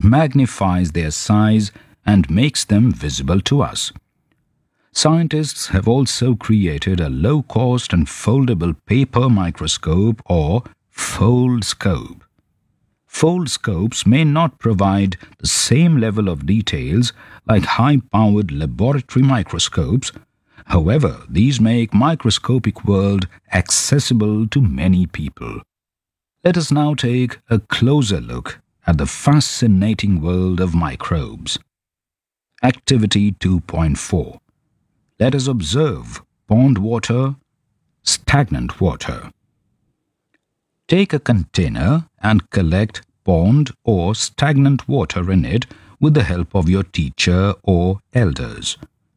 magnifies their size and makes them visible to us. Scientists have also created a low-cost and foldable paper microscope or foldscope. Foldscopes may not provide the same level of details like high-powered laboratory microscopes. However, these make microscopic world accessible to many people. Let us now take a closer look at the fascinating world of microbes. Activity 2.4. Let us observe pond water, stagnant water. Take a container and collect pond or stagnant water in it with the help of your teacher or elders.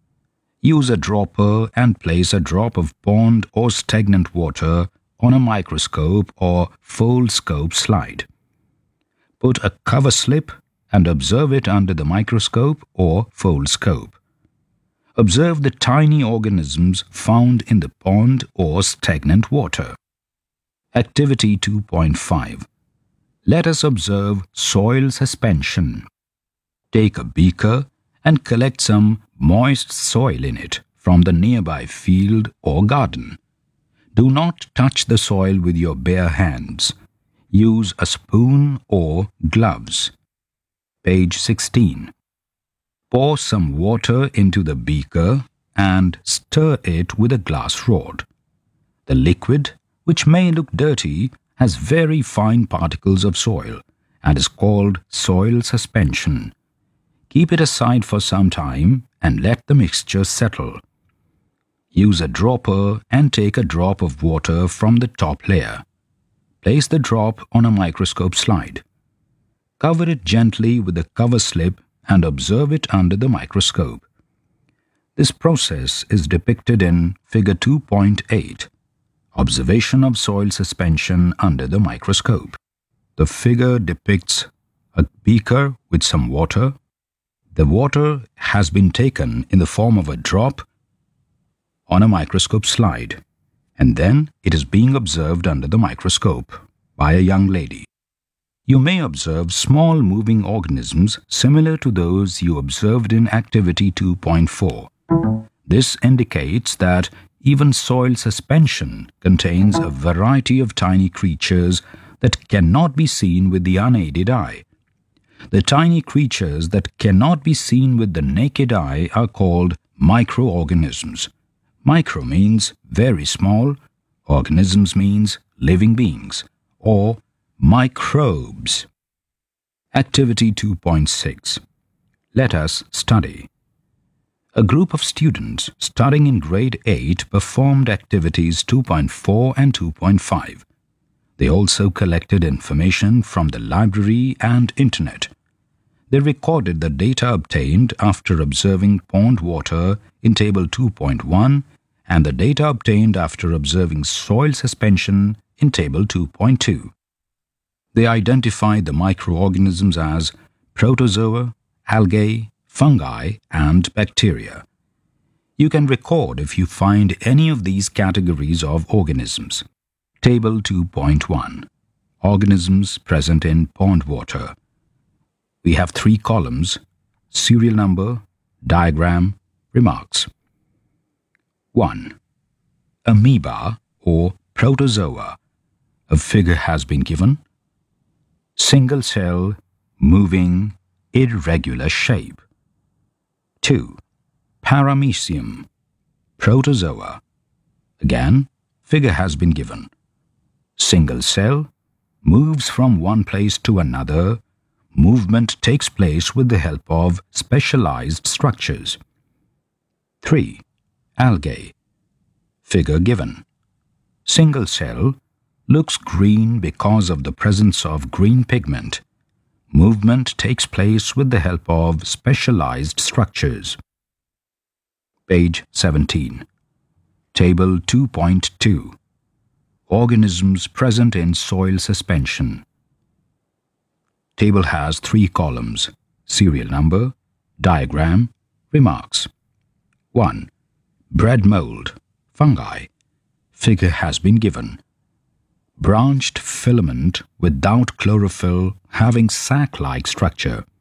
Use a dropper and place a drop of pond or stagnant water on a microscope or foldscope slide. Put a cover slip and observe it under the microscope or foldscope. Observe the tiny organisms found in the pond or stagnant water. Activity 2.5. Let us observe soil suspension. Take a beaker and collect some moist soil in it from the nearby field or garden. Do not touch the soil with your bare hands. Use a spoon or gloves. Page 16. Pour some water into the beaker and stir it with a glass rod. The liquid, which may look dirty, has very fine particles of soil and is called soil suspension. Keep it aside for some time and let the mixture settle. Use a dropper and take a drop of water from the top layer. Place the drop on a microscope slide. Cover it gently with a cover slip and observe it under the microscope. This process is depicted in Figure 2.8, Observation of Soil Suspension under the Microscope. The figure depicts a beaker with some water. The water has been taken in the form of a drop on a microscope slide, and then it is being observed under the microscope by a young lady. You may observe small moving organisms similar to those you observed in Activity 2.4. This indicates that even soil suspension contains a variety of tiny creatures that cannot be seen with the unaided eye. The tiny creatures that cannot be seen with the naked eye are called microorganisms. Micro means very small, organisms means living beings, or microbes. Activity 2.6. Let us study. A group of students studying in grade 8 performed activities 2.4 and 2.5. They also collected information from the library and internet. They recorded the data obtained after observing pond water in Table 2.1 and the data obtained after observing soil suspension in Table 2.2. They identified the microorganisms as protozoa, algae, fungi, and bacteria. You can record if you find any of these categories of organisms. Table 2.1. Organisms present in pond water. We have 3 columns: serial number, diagram, remarks. 1. Amoeba or protozoa. A figure has been given. Single cell, moving, irregular shape. 2. Paramecium, protozoa. Again, figure has been given. Single cell, moves from one place to another. Movement takes place with the help of specialized structures. 3. Algae. Figure given. Single cell, looks green because of the presence of green pigment. Movement takes place with the help of specialized structures. Page 17. Table 2.2. Organisms present in soil suspension. Table has 3 columns: serial number, diagram, remarks. 1. Bread mold, fungi. Figure has been given. Branched filament without chlorophyll having sac-like structure.